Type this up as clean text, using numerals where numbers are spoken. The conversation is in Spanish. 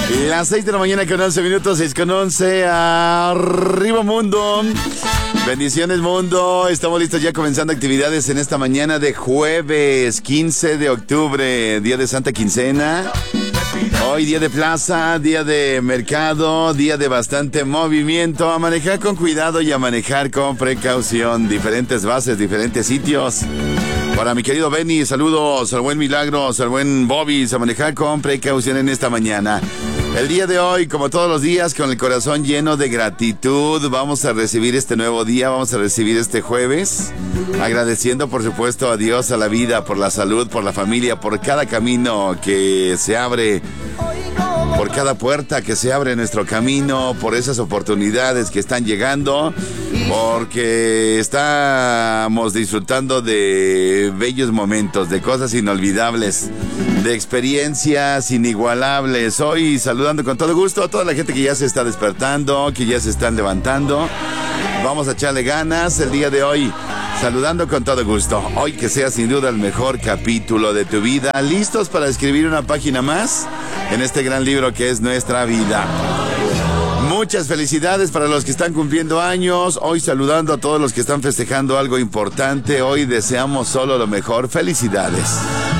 Las 6 de la mañana con 11 minutos, 6 con 11. Arriba mundo. Bendiciones mundo. Estamos listos ya comenzando actividades en esta mañana de jueves 15 de octubre, día de Santa Quincena. Hoy día de plaza, día de mercado, día de bastante movimiento. A manejar con cuidado y a manejar con precaución. Diferentes bases, diferentes sitios. Para mi querido Benny, saludos al buen Milagros, al buen Bobby, a manejar con precaución en esta mañana. El día de hoy, como todos los días, con el corazón lleno de gratitud, vamos a recibir este nuevo día, vamos a recibir este jueves, agradeciendo por supuesto a Dios, a la vida, por la salud, por la familia, por cada camino que se abre, por cada puerta que se abre en nuestro camino, por esas oportunidades que están llegando, porque estamos disfrutando de bellos momentos, de cosas inolvidables, de experiencias inigualables. Hoy saludando con todo gusto a toda la gente que ya se está despertando, que ya se están levantando. Vamos a echarle ganas el día de hoy, saludando con todo gusto. Hoy que sea sin duda el mejor capítulo de tu vida. ¿Listos para escribir una página más en este gran libro que es nuestra vida? Muchas felicidades para los que están cumpliendo años. Hoy saludando a todos los que están festejando algo importante. Hoy deseamos solo lo mejor. Felicidades.